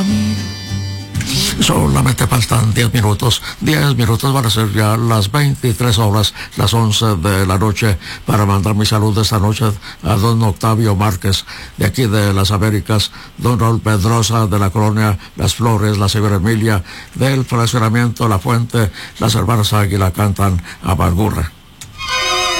Solamente faltan 10 minutos. 10 minutos van a ser ya las 23 horas, las 11 de la noche, para mandar mi salud esta noche a don Octavio Márquez, de aquí de las Américas, don Raúl Pedrosa, de la colonia Las Flores, la señora Emilia, del fraccionamiento La Fuente, las hermanas Águila cantan a Bangurra.